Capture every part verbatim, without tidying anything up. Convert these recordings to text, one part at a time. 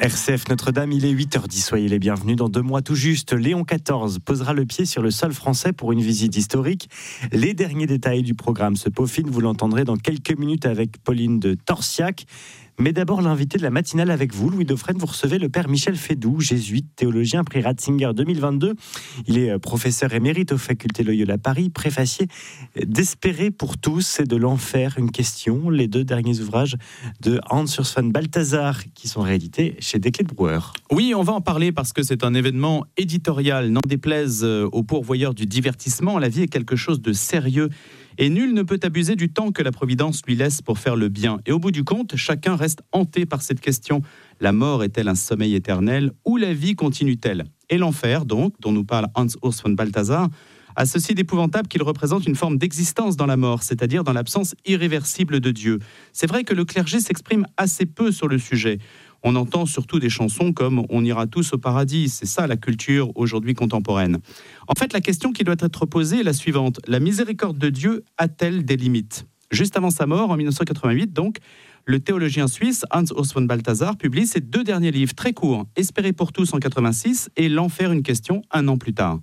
R C F Notre-Dame, il est huit heures dix, soyez les bienvenus. Dans deux mois tout juste, Léon quatorze posera le pied sur le sol français pour une visite historique. Les derniers détails du programme se peaufinent, vous l'entendrez dans quelques minutes avec Pauline de Torsiac. Mais d'abord, l'invité de la matinale avec vous, Louis Dauphren, vous recevez le père Michel Fédoux, jésuite, théologien, prix Ratzinger deux mille vingt-deux. Il est professeur émérite aux facultés Loyola Paris, préfacier d'Espérer pour tous et de l'enfer, une question, les deux derniers ouvrages de Hans Urs von Balthasar qui sont réédités chez Desclés de Brouwer. Oui, on va en parler parce que c'est un événement éditorial, n'en déplaise aux pourvoyeurs du divertissement. La vie est quelque chose de sérieux. Et nul ne peut abuser du temps que la Providence lui laisse pour faire le bien. Et au bout du compte, chacun reste hanté par cette question. La mort est-elle un sommeil éternel ou la vie continue-t-elle ? Et l'enfer, donc, dont nous parle Hans Urs von Balthasar, a ceci d'épouvantable qu'il représente une forme d'existence dans la mort, c'est-à-dire dans l'absence irréversible de Dieu. C'est vrai que le clergé s'exprime assez peu sur le sujet. On entend surtout des chansons comme « On ira tous au paradis ». C'est ça la culture aujourd'hui contemporaine. En fait, la question qui doit être posée est la suivante. La miséricorde de Dieu a-t-elle des limites ? Juste avant sa mort, en dix-neuf cent quatre-vingt-huit, donc, le théologien suisse Hans Urs von Balthasar publie ses deux derniers livres très courts, « Espérer pour tous » en quatre-vingt-six et « L'enfer, une question » un an plus tard.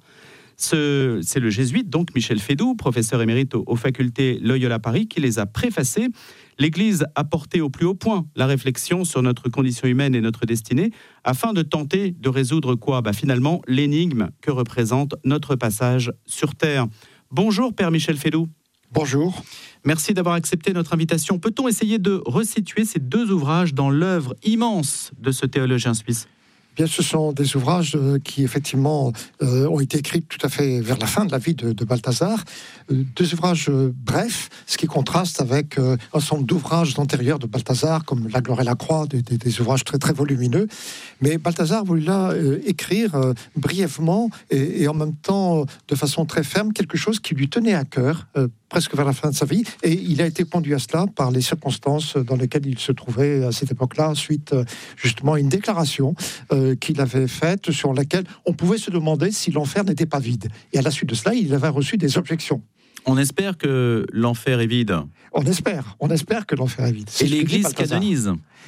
Ce, c'est le jésuite, donc Michel Fédoux, professeur émérite aux, aux facultés Loyola Paris, qui les a préfacés. L'Église a porté au plus haut point la réflexion sur notre condition humaine et notre destinée, afin de tenter de résoudre quoi ? Bah finalement, l'énigme que représente notre passage sur Terre. Bonjour, Père Michel Fédoux. Bonjour. Merci d'avoir accepté notre invitation. Peut-on essayer de resituer ces deux ouvrages dans l'œuvre immense de ce théologien suisse ? Bien, ce sont des ouvrages qui, effectivement, euh, ont été écrits tout à fait vers la fin de la vie de, de Balthasar. Euh, deux ouvrages euh, brefs, ce qui contraste avec euh, un certain nombre d'ouvrages antérieurs de Balthasar, comme La gloire et la croix, des, des, des ouvrages très, très volumineux. Mais Balthasar voulait là euh, écrire euh, brièvement et, et en même temps, de façon très ferme, quelque chose qui lui tenait à cœur, euh, presque vers la fin de sa vie, et il a été conduit à cela par les circonstances dans lesquelles il se trouvait à cette époque-là, suite justement à une déclaration euh, qu'il avait faite, sur laquelle on pouvait se demander si l'enfer n'était pas vide. Et à la suite de cela, il avait reçu des objections. On espère que l'enfer est vide. On espère, on espère que l'enfer est vide. C'est Et l'Église canonise.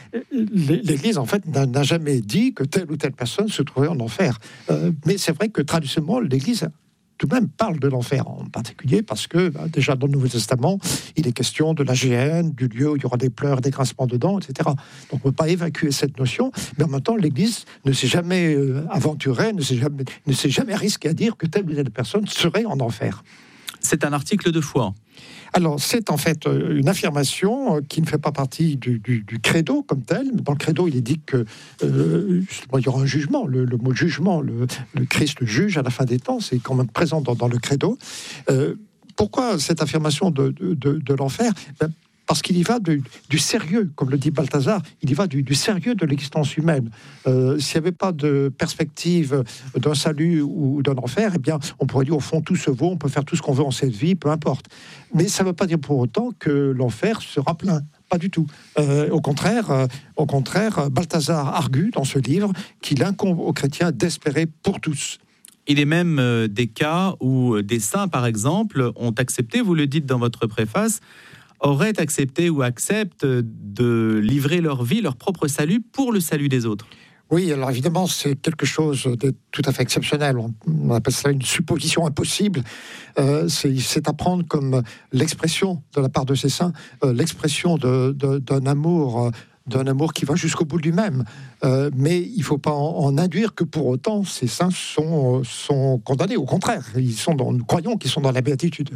L'Église, en fait, n'a, n'a jamais dit que telle ou telle personne se trouvait en enfer. Euh, mais c'est vrai que traditionnellement, l'Église tout de même parle de l'enfer, en particulier parce que, bah, déjà dans le Nouveau Testament, il est question de la géhenne, du lieu où il y aura des pleurs, des grincements de dents, et cetera. Donc on ne peut pas évacuer cette notion, mais en même temps, l'Église ne s'est jamais euh, aventurée, ne s'est jamais, ne s'est jamais risquée à dire que telle ou telle personne serait en enfer. C'est un article de foi. Alors, c'est en fait une affirmation qui ne fait pas partie du, du, du credo comme tel. Dans le credo, il est dit que euh, justement, il y aura un jugement. Le, le mot jugement, le, le Christ juge à la fin des temps, c'est quand même présent dans, dans le credo. Euh, pourquoi cette affirmation de, de, de, de l'enfer ? Ben, parce qu'il y va du, du sérieux, comme le dit Balthasar, il y va du, du sérieux de l'existence humaine. Euh, s'il n'y avait pas de perspective d'un salut ou d'un enfer, eh bien, on pourrait dire, au fond, tout se vaut, on peut faire tout ce qu'on veut en cette vie, peu importe. Mais ça ne veut pas dire pour autant que l'enfer sera plein. Pas du tout. Euh, au contraire, euh, au contraire, Balthasar argue dans ce livre qu'il incombe aux chrétiens d'espérer pour tous. Il est même euh, des cas où des saints, par exemple, ont accepté, vous le dites dans votre préface, auraient accepté ou acceptent de livrer leur vie, leur propre salut, pour le salut des autres. Oui, alors évidemment, c'est quelque chose de tout à fait exceptionnel. On appelle cela une supposition impossible. Euh, c'est, c'est à prendre comme l'expression de la part de ces saints, euh, l'expression de, de, d'un amour... Euh, d'un amour qui va jusqu'au bout de lui-même. Euh, mais il ne faut pas en, en induire que pour autant, ces saints sont, sont condamnés. Au contraire, ils sont dans, nous croyons qu'ils sont dans la béatitude.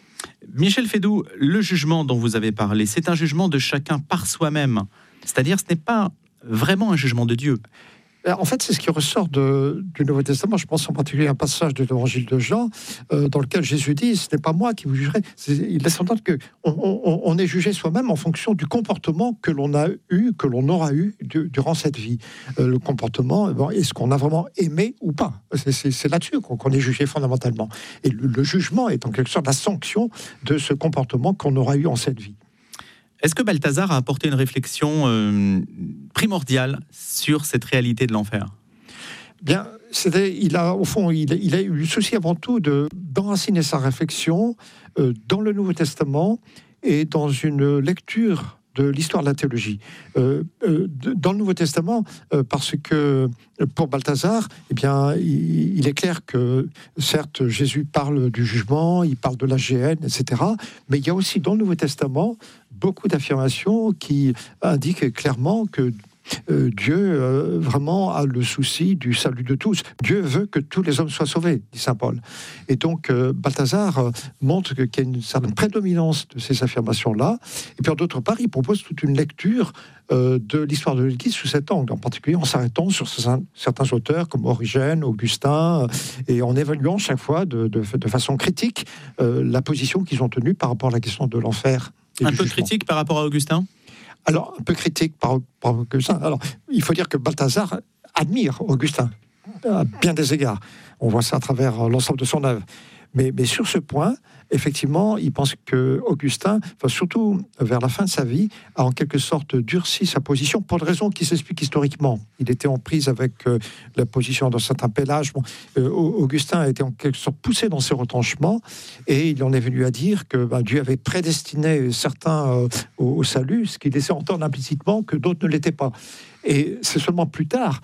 Michel Fédoux, le jugement dont vous avez parlé, c'est un jugement de chacun par soi-même. C'est-à-dire, ce n'est pas vraiment un jugement de Dieu. En fait, c'est ce qui ressort de, du Nouveau Testament. Je pense en particulier à un passage de l'Évangile de Jean, euh, dans lequel Jésus dit « Ce n'est pas moi qui vous jugerai ». Il laisse entendre qu'on on, on est jugé soi-même en fonction du comportement que l'on a eu, que l'on aura eu du, durant cette vie. Euh, le comportement, bon, est-ce qu'on a vraiment aimé ou pas ? C'est, c'est, c'est là-dessus qu'on, qu'on est jugé fondamentalement. Et le, le jugement est en quelque sorte la sanction de ce comportement qu'on aura eu en cette vie. Est-ce que Balthasar a apporté une réflexion euh, primordiale sur cette réalité de l'enfer ? Bien, c'était, il a, au fond, il a, il a eu le souci avant tout de, d'enraciner sa réflexion euh, dans le Nouveau Testament et dans une lecture de de l'histoire de la théologie. Euh, euh, dans le Nouveau Testament, euh, parce que pour Balthazar, eh bien, il, il est clair que, certes, Jésus parle du jugement, il parle de la géhenne, et cetera. Mais il y a aussi dans le Nouveau Testament beaucoup d'affirmations qui indiquent clairement que Euh, Dieu euh, vraiment a le souci du salut de tous. Dieu veut que tous les hommes soient sauvés, dit saint Paul. Et donc euh, Balthazar euh, montre que, qu'il y a une certaine prédominance de ces affirmations-là. Et puis d'autre part, il propose toute une lecture euh, de l'histoire de l'Église sous cet angle, en particulier en s'arrêtant sur certains, certains auteurs comme Origène, Augustin, euh, et en évaluant chaque fois de, de, de façon critique euh, la position qu'ils ont tenue par rapport à la question de l'enfer. Un peu jugement. Critique par rapport à Augustin ? Alors, un peu critique par, par Augustin. Alors, il faut dire que Balthazar admire Augustin à bien des égards. On voit ça à travers l'ensemble de son œuvre. Mais, mais sur ce point, effectivement, il pense que Augustin, enfin, surtout vers la fin de sa vie, a en quelque sorte durci sa position pour des raisons qui s'expliquent historiquement. Il était en prise avec euh, la position d'un certain Pélage. Bon, euh, Augustin a été en quelque sorte poussé dans ses retranchements et il en est venu à dire que ben, Dieu avait prédestiné certains euh, au, au salut, ce qui laissait entendre implicitement que d'autres ne l'étaient pas. Et c'est seulement plus tard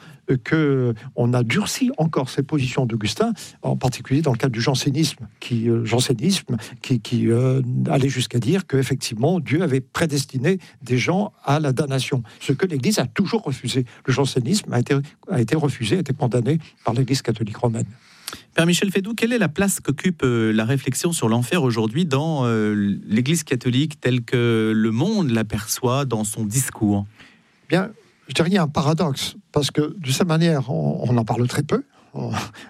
qu'on a durci encore ces positions d'Augustin, en particulier dans le cadre du jansénisme, qui, euh, jansénisme, qui, qui euh, allait jusqu'à dire qu'effectivement Dieu avait prédestiné des gens à la damnation, ce que l'Église a toujours refusé. Le jansénisme a été, a été refusé, a été condamné par l'Église catholique romaine. Père Michel Fédoux, quelle est la place qu'occupe euh, la réflexion sur l'enfer aujourd'hui dans euh, l'Église catholique telle que le monde l'aperçoit dans son discours ? Bien, je dirais qu'il y a un paradoxe, parce que de cette manière, on, on en parle très peu. On,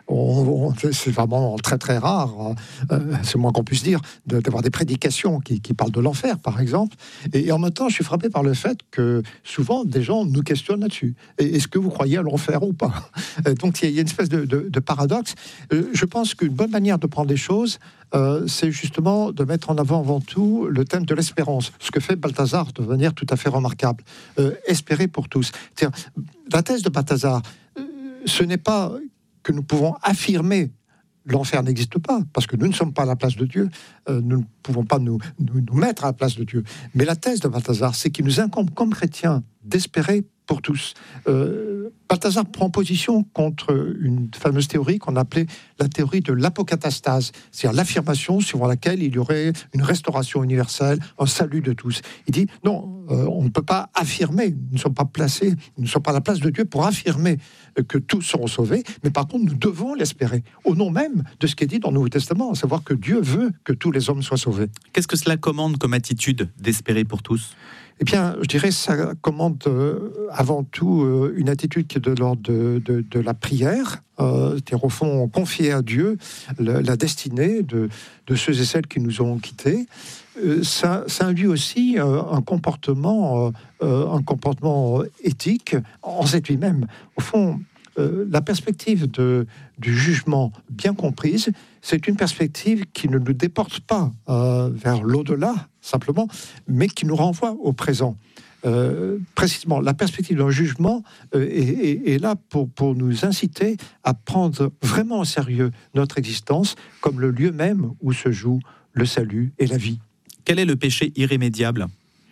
on, c'est vraiment très très rare, euh, c'est moins qu'on puisse dire, de, d'avoir des prédications qui, qui parlent de l'enfer, par exemple. Et, et en même temps, je suis frappé par le fait que souvent, des gens nous questionnent là-dessus. Et, est-ce que vous croyez à l'enfer ou pas ? Donc, il y a une espèce de, de, de paradoxe. Euh, je pense qu'une bonne manière de prendre les choses, euh, c'est justement de mettre en avant avant tout le thème de l'espérance, ce que fait Balthazar de manière tout à fait remarquable. Euh, espérer pour tous. C'est-à-dire, la thèse de Balthazar, euh, ce n'est pas que nous pouvons affirmer l'enfer n'existe pas, parce que nous ne sommes pas à la place de Dieu, euh, nous ne pouvons pas nous, nous, nous mettre à la place de Dieu. Mais la thèse de Balthazar, c'est qu'il nous incombe comme chrétiens d'espérer pour tous. Euh, Balthazar prend position contre une fameuse théorie qu'on appelait la théorie de l'apocatastase, c'est-à-dire l'affirmation suivant laquelle il y aurait une restauration universelle, un salut de tous. Il dit non, euh, on ne peut pas affirmer, nous ne sommes pas placés, nous ne sommes pas à la place de Dieu pour affirmer que tous seront sauvés, mais par contre nous devons l'espérer, au nom même de ce qui est dit dans le Nouveau Testament, à savoir que Dieu veut que tous les hommes soient sauvés. Qu'est-ce que cela commande comme attitude d'espérer pour tous ? Eh bien, je dirais ça commande euh, avant tout euh, une attitude qui est de l'ordre de, de, de la prière, euh, c'est-à-dire au fond confier à Dieu la, la destinée de, de ceux et celles qui nous ont quittés. Euh, ça, ça induit aussi euh, un comportement, euh, un comportement éthique en cette lui-même. Au fond, euh, la perspective de, du jugement bien comprise, c'est une perspective qui ne nous déporte pas euh, vers l'au-delà, simplement, mais qui nous renvoie au présent. Euh, précisément, la perspective d'un jugement euh, est, est, est là pour, pour nous inciter à prendre vraiment au sérieux notre existence comme le lieu même où se joue le salut et la vie. Quel est le péché irrémédiable ?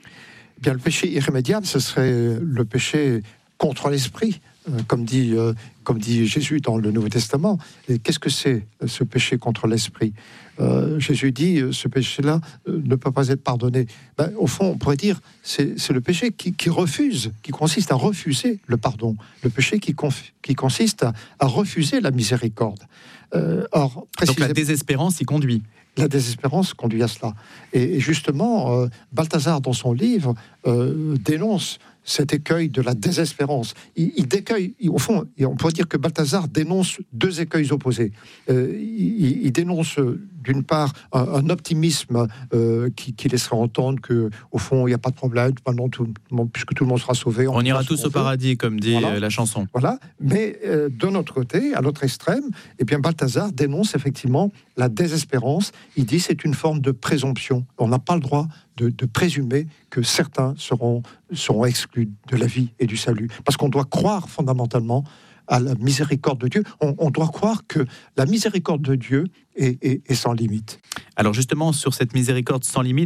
Eh bien, le péché irrémédiable, ce serait le péché contre l'esprit, euh, comme dit, euh, comme dit Jésus dans le Nouveau Testament. Et qu'est-ce que c'est, ce péché contre l'esprit ? euh, Jésus dit, euh, ce péché-là euh, ne peut pas être pardonné. Ben, au fond, on pourrait dire, c'est, c'est le péché qui, qui refuse, qui consiste à refuser le pardon. Le péché qui, conf, qui consiste à, à refuser la miséricorde. Euh, or, Donc la désespérance y conduit. La désespérance conduit à cela. Et, et justement, euh, Balthazar, dans son livre, euh, dénonce cet écueil de la désespérance. Il, il décueille, il, au fond, on pourrait dire que Balthazar dénonce deux écueils opposés. Euh, il, il dénonce, d'une part, un, un optimisme euh, qui, qui laisserait entendre que, au fond, il n'y a pas de problème, maintenant, tout, puisque tout le monde sera sauvé. On, on ira tous au paradis, comme dit voilà. la chanson. Voilà. Mais euh, de notre côté, à l'autre extrême, eh bien, Balthazar dénonce effectivement la désespérance. Il dit c'est une forme de présomption. On n'a pas le droit de, de présumer que certains seront, seront exclus de la vie et du salut. Parce qu'on doit croire fondamentalement à la miséricorde de Dieu. On, on doit croire que la miséricorde de Dieu est, est, est sans limite. Alors justement, sur cette miséricorde sans limite,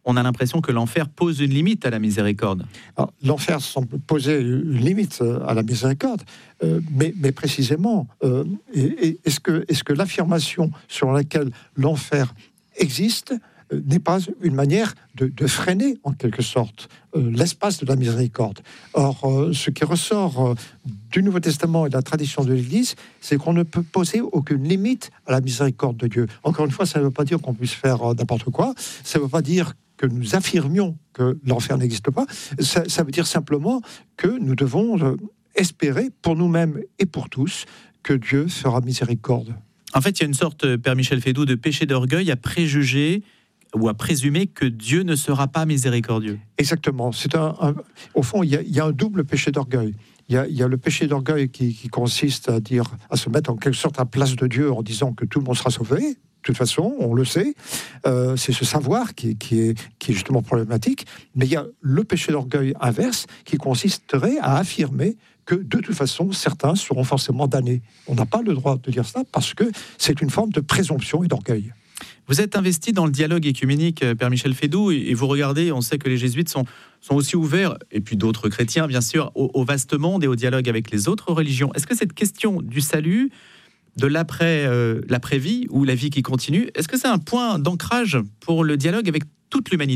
on a l'impression que l'enfer pose une limite à la miséricorde. Alors, l'enfer semble poser une limite à la miséricorde, euh, mais, mais précisément, euh, est-ce que, est-ce que l'affirmation sur laquelle l'enfer existe euh, n'est pas une manière de, de freiner, en quelque sorte, euh, l'espace de la miséricorde? Or, euh, ce qui ressort euh, du Nouveau Testament et de la tradition de l'Église, c'est qu'on ne peut poser aucune limite à la miséricorde de Dieu. Encore une fois, ça ne veut pas dire qu'on puisse faire euh, n'importe quoi, ça ne veut pas dire que nous affirmions que l'enfer n'existe pas, ça, ça veut dire simplement que nous devons euh, espérer pour nous-mêmes et pour tous que Dieu fera miséricorde. En fait, il y a une sorte, Père Michel Fédoux, de péché d'orgueil à préjuger ou à présumer que Dieu ne sera pas miséricordieux. Exactement. C'est un, un, au fond, il y, a, il y a un double péché d'orgueil. Il y a, il y a le péché d'orgueil qui, qui consiste à dire, à se mettre en quelque sorte à la place de Dieu en disant que tout le monde sera sauvé. De toute façon, on le sait. Euh, c'est ce savoir qui, qui, est, qui est justement problématique. Mais il y a le péché d'orgueil inverse qui consisterait à affirmer que de toute façon, certains seront forcément damnés. On n'a pas le droit de dire ça parce que c'est une forme de présomption et d'orgueil. Vous êtes investi dans le dialogue écuménique, Père Michel Fédoux, et vous regardez, on sait que les jésuites sont, sont aussi ouverts, et puis d'autres chrétiens, bien sûr, au, au vaste monde et au dialogue avec les autres religions. Est-ce que cette question du salut, de l'après, euh, l'après-vie, ou la vie qui continue, est-ce que c'est un point d'ancrage pour le dialogue avec toute l'humanité ?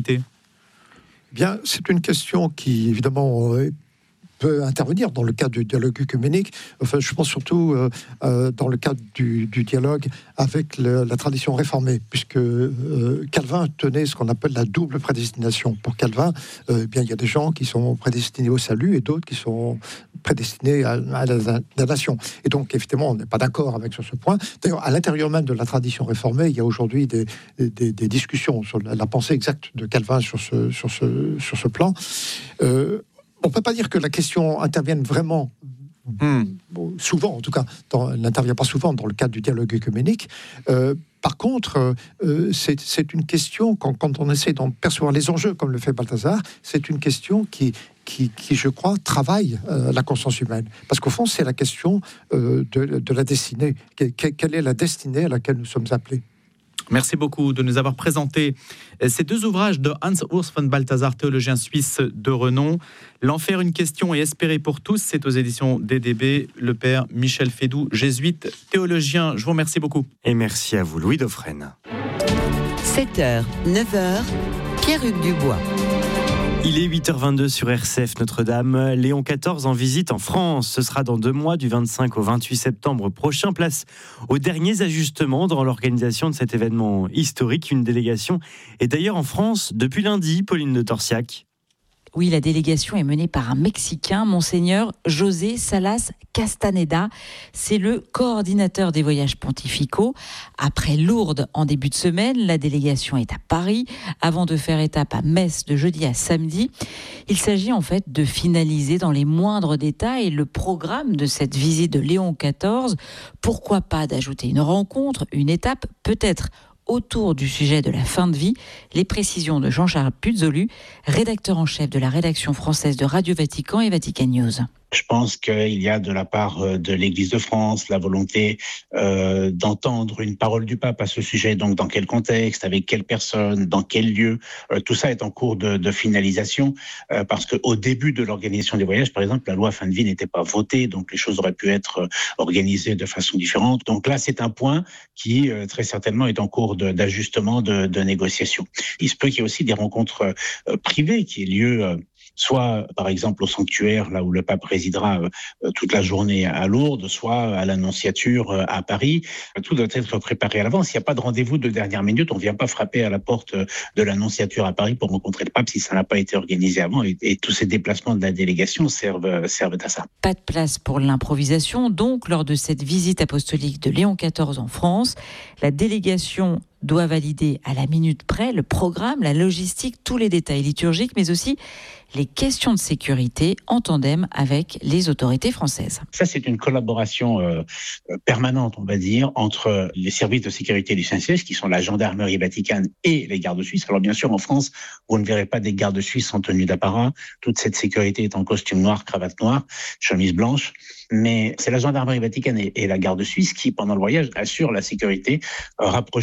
Bien, c'est une question qui, évidemment, euh, peut intervenir dans le cadre du dialogue œcuménique. Enfin, je pense surtout euh, euh, dans le cadre du, du dialogue avec le, la tradition réformée, puisque euh, Calvin tenait ce qu'on appelle la double prédestination. Pour Calvin, euh, eh bien, il y a des gens qui sont prédestinés au salut et d'autres qui sont prédestinés à, à la damnation. Et donc, évidemment, on n'est pas d'accord avec sur ce point. D'ailleurs, à l'intérieur même de la tradition réformée, il y a aujourd'hui des, des, des discussions sur la, la pensée exacte de Calvin sur ce, sur ce, sur ce plan. Euh, On ne peut pas dire que la question intervienne vraiment, mmh. bon, souvent en tout cas, dans, elle n'intervient pas souvent dans le cadre du dialogue œcuménique. Euh, par contre, euh, c'est, c'est une question, quand, quand on essaie d'en percevoir les enjeux, comme le fait Balthazar, c'est une question qui, qui, qui je crois, travaille euh, la conscience humaine. Parce qu'au fond, c'est la question euh, de, de la destinée. Quelle est la destinée à laquelle nous sommes appelés ? Merci beaucoup de nous avoir présenté ces deux ouvrages de Hans Urs von Balthasar, théologien suisse de renom. L'enfer, une question et espérer pour tous, c'est aux éditions D D B. Le père Michel Fédoux, jésuite, théologien. Je vous remercie beaucoup. Et merci à vous, Louis Dauphren. sept heures, neuf heures, Pierre-Hugues Dubois. Il est huit heures vingt-deux sur R C F Notre-Dame. Léon quatorze en visite en France. Ce sera dans deux mois, du vingt-cinq au vingt-huit septembre prochain. Place aux derniers ajustements dans l'organisation de cet événement historique. Une délégation est d'ailleurs en France depuis lundi, Pauline de Torsiac. Oui, la délégation est menée par un Mexicain, Monseigneur José Salas Castaneda. C'est le coordinateur des voyages pontificaux. Après Lourdes en début de semaine, la délégation est à Paris avant de faire étape à Metz de jeudi à samedi. Il s'agit en fait de finaliser dans les moindres détails le programme de cette visite de Léon quatorze. Pourquoi pas d'ajouter une rencontre, une étape, peut-être autour du sujet de la fin de vie. Les précisions de Jean-Charles Puzolu, rédacteur en chef de la rédaction française de Radio Vatican et Vatican News. Je pense qu'il y a de la part de l'Église de France la volonté euh, d'entendre une parole du pape à ce sujet. Donc, dans quel contexte, avec quelle personne, dans quel lieu, euh, tout ça est en cours de, de finalisation. Euh, parce qu'au début de l'organisation des voyages, par exemple, la loi fin de vie n'était pas votée, donc les choses auraient pu être organisées de façon différente. Donc là, c'est un point qui euh, très certainement est en cours de, d'ajustement, de, de négociation. Il se peut qu'il y ait aussi des rencontres euh, privées qui aient lieu. Euh, soit par exemple au sanctuaire, là où le pape résidera euh, toute la journée à Lourdes, soit à l'Annonciature euh, à Paris. Tout doit être préparé à l'avance. Il n'y a pas de rendez-vous de dernière minute. On ne vient pas frapper à la porte de l'Annonciature à Paris pour rencontrer le pape si ça n'a pas été organisé avant. Et, et tous ces déplacements de la délégation servent, servent à ça. Pas de place pour l'improvisation, donc, lors de cette visite apostolique de Léon quatorze en France. La délégation doit valider à la minute près le programme, la logistique, tous les détails liturgiques, mais aussi les questions de sécurité en tandem avec les autorités françaises. Ça, c'est une collaboration euh, permanente, on va dire, entre les services de sécurité du Saint-Siège, qui sont la gendarmerie vaticane et les gardes suisses. Alors bien sûr, en France, vous ne verrez pas des gardes suisses en tenue d'apparat. Toute cette sécurité est en costume noir, cravate noire, chemise blanche. Mais c'est la gendarmerie vaticane et, et la garde suisse qui, pendant le voyage, assurent la sécurité euh, rapprochée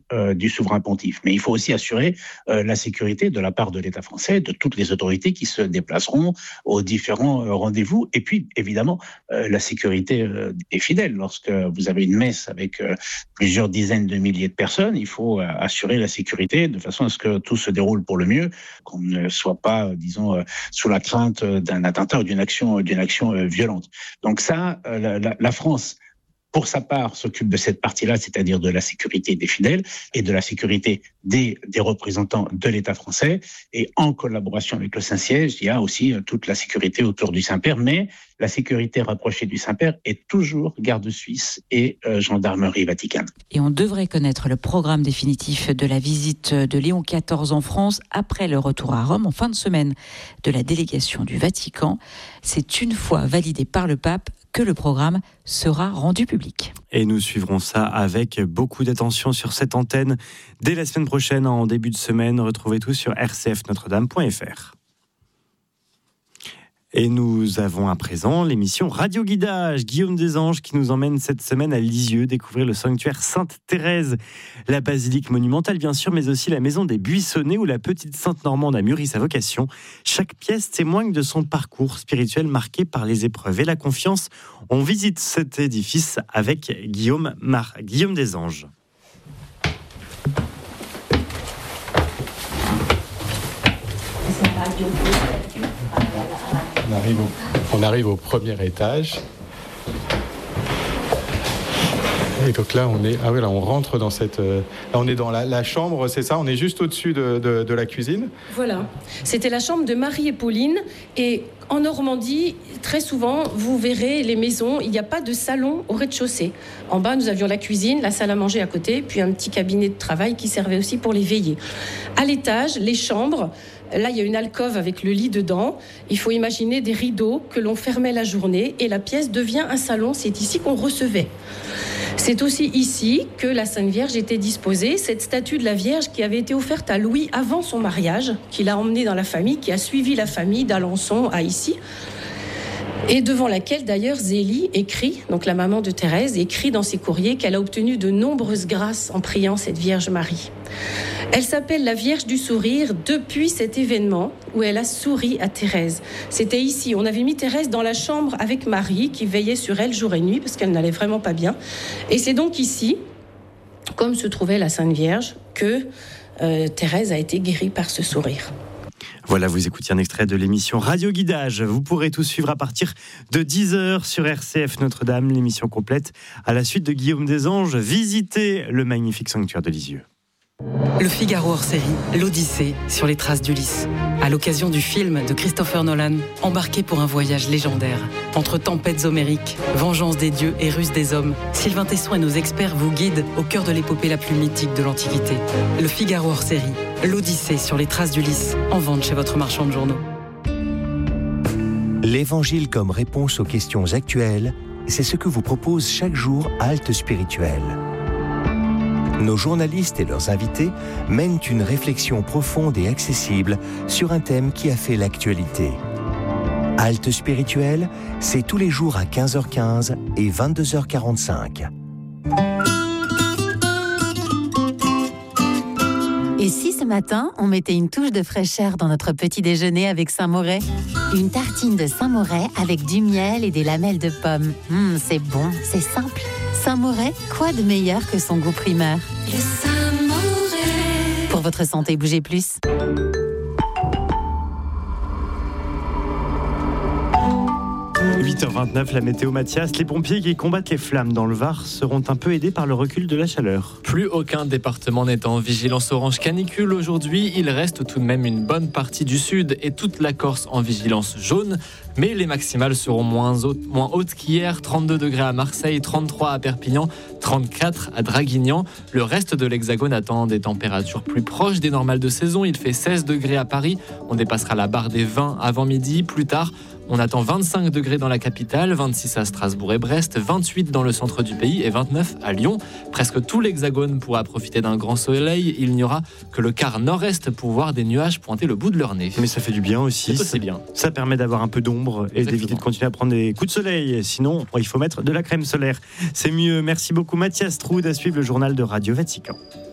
euh, du souverain pontife. Mais il faut aussi assurer euh, la sécurité de la part de l'État français, de toutes les autorités qui se déplaceront aux différents euh, rendez-vous. Et puis, évidemment, euh, la sécurité euh, des fidèles. Lorsque vous avez une messe avec euh, plusieurs dizaines de milliers de personnes, il faut euh, assurer la sécurité de façon à ce que tout se déroule pour le mieux, qu'on ne soit pas, euh, disons, euh, sous la crainte d'un attentat ou d'une action, d'une action euh, violente. Donc ça, euh, la, la, la France, pour sa part, s'occupe de cette partie-là, c'est-à-dire de la sécurité des fidèles et de la sécurité des, des représentants de l'État français. Et en collaboration avec le Saint-Siège, il y a aussi toute la sécurité autour du Saint-Père. Mais la sécurité rapprochée du Saint-Père est toujours garde suisse et euh, gendarmerie vaticane. Et on devrait connaître le programme définitif de la visite de Léon quatorze en France après le retour à Rome en fin de semaine de la délégation du Vatican. C'est une fois validé par le pape que le programme sera rendu public. Et nous suivrons ça avec beaucoup d'attention sur cette antenne. Dès la semaine prochaine, en début de semaine, retrouvez tout sur r c f notre dame point f r. Et nous avons à présent l'émission Radio Guidage. Guillaume Desanges qui nous emmène cette semaine à Lisieux découvrir le sanctuaire Sainte-Thérèse, la basilique monumentale bien sûr, mais aussi la maison des Buissonnets où la petite Sainte Normande a mûri sa vocation. Chaque pièce témoigne de son parcours spirituel marqué par les épreuves et la confiance. On visite cet édifice avec Guillaume, Mar... Guillaume Desanges. On arrive, au, on arrive au premier étage. Et donc là, on est, ah oui, là, on rentre dans cette, là, on est dans la, la chambre, c'est ça. On est juste au-dessus de, de, de la cuisine. Voilà, c'était la chambre de Marie et Pauline. Et en Normandie, très souvent, vous verrez les maisons, il n'y a pas de salon au rez-de-chaussée. En bas, nous avions la cuisine, la salle à manger à côté, puis un petit cabinet de travail qui servait aussi pour les veillées. À l'étage, les chambres. Là, il y a une alcôve avec le lit dedans. Il faut imaginer des rideaux que l'on fermait la journée et la pièce devient un salon. C'est ici qu'on recevait. C'est aussi ici que la Sainte Vierge était disposée. Cette statue de la Vierge qui avait été offerte à Louis avant son mariage, qu'il a emmenée dans la famille, qui a suivi la famille d'Alençon à ici, et devant laquelle d'ailleurs Zélie écrit, donc la maman de Thérèse, écrit dans ses courriers qu'elle a obtenu de nombreuses grâces en priant cette Vierge Marie. Elle s'appelle la Vierge du Sourire depuis cet événement où elle a souri à Thérèse. C'était ici, on avait mis Thérèse dans la chambre avec Marie qui veillait sur elle jour et nuit parce qu'elle n'allait vraiment pas bien. Et c'est donc ici, comme se trouvait la Sainte Vierge, que euh, Thérèse a été guérie par ce sourire. Voilà, vous écoutiez un extrait de l'émission Radio Guidage. Vous pourrez tout suivre à partir de dix heures sur R C F Notre-Dame, l'émission complète à la suite de Guillaume Desanges. Visitez le magnifique sanctuaire de Lisieux. Le Figaro hors série, l'Odyssée sur les traces d'Ulysse. À l'occasion du film de Christopher Nolan, embarqué pour un voyage légendaire. Entre tempêtes homériques, vengeance des dieux et ruse des hommes, Sylvain Tesson et nos experts vous guident au cœur de l'épopée la plus mythique de l'Antiquité. Le Figaro hors série, l'Odyssée sur les traces d'Ulysse, en vente chez votre marchand de journaux. L'Évangile comme réponse aux questions actuelles, c'est ce que vous propose chaque jour Halte Spirituelle. Nos journalistes et leurs invités mènent une réflexion profonde et accessible sur un thème qui a fait l'actualité. Halte Spirituelle, c'est tous les jours à quinze heures quinze et vingt-deux heures quarante-cinq. Et si ce matin, on mettait une touche de fraîcheur dans notre petit déjeuner avec Saint-Moret ? Une tartine de Saint-Moret avec du miel et des lamelles de pommes. Mmh, c'est bon, c'est simple. Saint-Moret, quoi de meilleur que son goût primaire ? Le Saint-Moret. Pour votre santé, bougez plus. huit heures vingt-neuf, la météo Mathias. Les pompiers qui combattent les flammes dans le Var seront un peu aidés par le recul de la chaleur. Plus aucun département n'est en vigilance orange canicule aujourd'hui. Il reste tout de même une bonne partie du sud et toute la Corse en vigilance jaune. Mais les maximales seront moins hautes, moins hautes qu'hier. trente-deux degrés à Marseille, trente-trois à Perpignan, trente-quatre à Draguignan. Le reste de l'Hexagone attend des températures plus proches des normales de saison. Il fait seize degrés à Paris. On dépassera la barre des vingt avant midi. Plus tard, on attend vingt-cinq degrés dans la capitale, vingt-six à Strasbourg et Brest, vingt-huit dans le centre du pays et vingt-neuf à Lyon. Presque tout l'Hexagone pourra profiter d'un grand soleil. Il n'y aura que le quart nord-est pour voir des nuages pointer le bout de leur nez. Mais ça fait du bien aussi. C'est aussi bien. Ça permet d'avoir un peu d'ombre et Exactement. d'éviter de continuer à prendre des coups de soleil. Sinon, il faut mettre de la crème solaire. C'est mieux. Merci beaucoup Mathias Troud. À suivre le journal de Radio Vatican.